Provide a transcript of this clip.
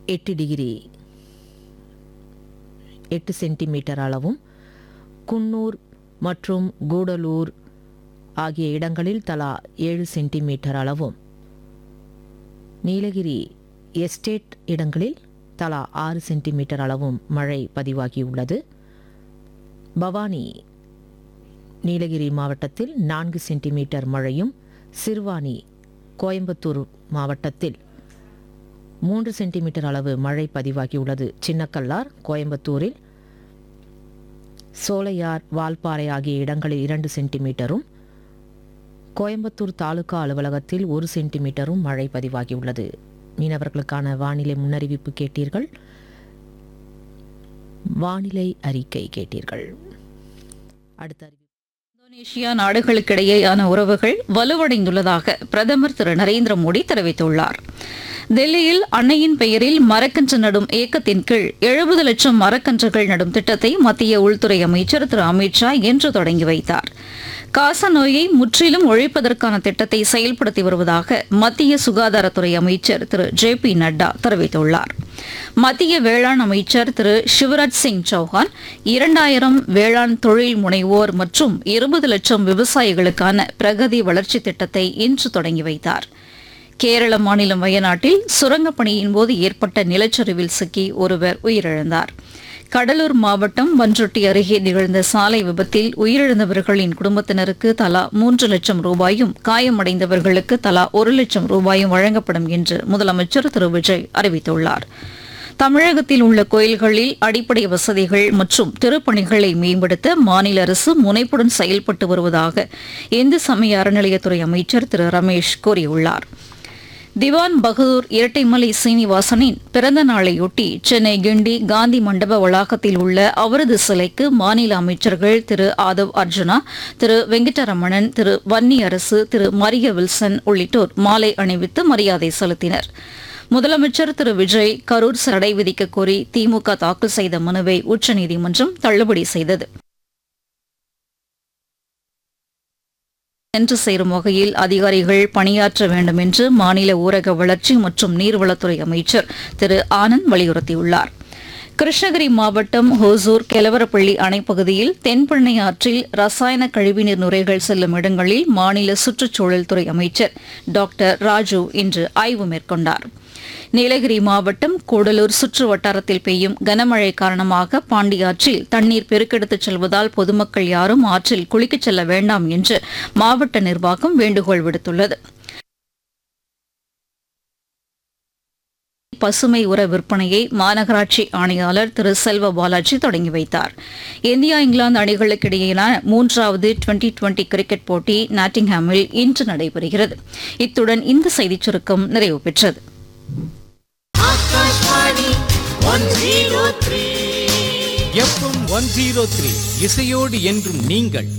8 degree 8 centimetre அளவும், குன்னூர் மற்றும் கூடலூர் ஆகிய இடங்களில் தலா 7 சென்டிமீட்டர் அளவும், நீலகிரி எஸ்டேட் இடங்களில் தலா 6 சென்டிமீட்டர் அளவும் மழை பதிவாகியுள்ளது. பவானி நீலகிரி மாவட்டத்தில் 4 சென்டிமீட்டர் மழையும், சிறுவாணி கோயம்புத்தூர் மாவட்டத்தில் 3 சென்டிமீட்டர் அளவு மழை பதிவாகியுள்ளது. சின்னக்கல்லார் கோயம்புத்தூரில், சோலையார் வால்பாறை ஆகிய இடங்களில் 2 சென்டிமீட்டரும், கோயம்புத்தூர் தாலுகா அலுவலகத்தில் 1 சென்டிமீட்டரும் மழை பதிவாகியுள்ளது. மீனவர்களுக்கான வானிலை முன்னறிவிப்பு கேட்டீர்கள். வானிலை அறிக்கை கேட்டீர்கள். அடுத்த அறிவிப்பு. இந்தோனேஷியா நாடுகளுக்கிடையேயான உறவுகள் வலுவடைந்துள்ளதாக பிரதமர் திரு நரேந்திர மோடி தெரிவித்துள்ளார். தில்லியில் அன்னையின் பெயரில் மரக்கன்று நடும் இயக்கத்தின் கீழ் 70 லட்சம் மரக்கன்றுகள் நடும் திட்டத்தை மத்திய உள்துறை அமைச்சர் திரு அமித்ஷா இன்று தொடங்கி வைத்தார். காச நோயை முற்றிலும் ஒழிப்பதற்கான திட்டத்தை செயல்படுத்தி வருவதாக மத்திய சுகாதாரத்துறை அமைச்சர் திரு ஜே.பி. நட்டா தெரிவித்துள்ளார். மத்திய வேளாண் அமைச்சர் திரு சிவராஜ் சிங் சௌஹான் 2000 வேளாண் தொழில் முனைவோர் மற்றும் 20 லட்சம் விவசாயிகளுக்கான பிரகதி வளர்ச்சி திட்டத்தை இன்று தொடங்கி வைத்தார். கேரள மாநிலம் வயநாட்டில் சுரங்கப் பணியின் போது ஏற்பட்ட நிலச்சரிவில் சிக்கி ஒருவர் உயிரிழந்தார். கடலூர் மாவட்டம் பன்ருட்டி அருகே நிகழ்ந்த சாலை விபத்தில் உயிரிழந்தவர்களின் குடும்பத்தினருக்கு தலா 3 லட்சம் ரூபாயும், காயமடைந்தவர்களுக்கு தலா 1 லட்சம் ரூபாயும் வழங்கப்படும் என்று முதலமைச்சர் திரு விஜய் அறிவித்துள்ளார். தமிழகத்தில் உள்ள கோயில்களில் அடிப்படை வசதிகள் மற்றும் திருப்பணிகளை மேம்படுத்த மாநில அரசு முனைப்புடன் செயல்பட்டு வருவதாக இந்து சமய அறநிலையத்துறை அமைச்சர் திரு ரமேஷ் கூறியுள்ளார். திவான் பகதூர் இரட்டைமலை சீனிவாசனின் பிறந்த நாளையொட்டி சென்னை கிண்டி காந்தி மண்டப வளாகத்தில் உள்ள அவரது சிலைக்கு மாநில அமைச்சர்கள் திரு ஆதவ் அர்ஜுனா, திரு வெங்கடரமணன், திரு வன்னியரசு, திரு மரிய வில்சன் உள்ளிட்டோர் மாலை அணிவித்து மரியாதை செலுத்தினர். முதலமைச்சர் திரு விஜய் கரூர் தடை விதிக்க கோரி திமுக தாக்கல் செய்த மனுவை உச்சநீதிமன்றம் தள்ளுபடி செய்தது. சென்று சேரும் வகையில் அதிகாரிகள் பணியாற்ற வேண்டும் என்று மாநில ஊரக வளர்ச்சி மற்றும் நீர்வளத்துறை அமைச்சர் திரு ஆனந்த் வலியுறுத்தியுள்ளார். கிருஷ்ணகிரி மாவட்டம் ஹோசூர் கெலவரப்பள்ளி அணைப்பகுதியில் தென்பெண்ணை ஆற்றில் ரசாயன கழிவுநீர் நுரைகள் செல்லும் இடங்களில் மாநில சுற்றுச்சூழல் துறை அமைச்சர் டாக்டர் ராஜு இன்று ஆய்வு மேற்கொண்டார். நீலகிரி மாவட்டம் கூடலூர் சுற்று வட்டாரத்தில் பெய்யும் கனமழை காரணமாக பாண்டியாற்றில் தண்ணீர் பெருக்கெடுத்துச் செல்வதால் பொதுமக்கள் யாரும் ஆற்றில் குளிக்கச் செல்ல வேண்டாம் என்று மாவட்ட நிர்வாகம் வேண்டுகோள் விடுத்துள்ளது. பசுமை உர விற்பனையை மாநகராட்சி ஆணையாளர் திரு செல்வ பாலாஜி தொடங்கி வைத்தார். இந்தியா இங்கிலாந்து அணிகளுக்கிடையேயான 3வது டுவெண்டி கிரிக்கெட் போட்டி நாட்டிங்ஹாமில் இன்று நடைபெறுகிறது. இத்துடன் இந்த செய்திச் சுருக்கம் நிறைவு பெற்றது. FM 103 இசையோடு என்றும் நீங்கள்.